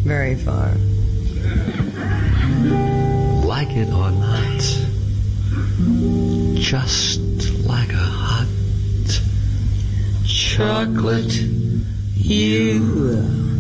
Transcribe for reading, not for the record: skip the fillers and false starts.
Very far. Like it or not, just like a hot chocolate, you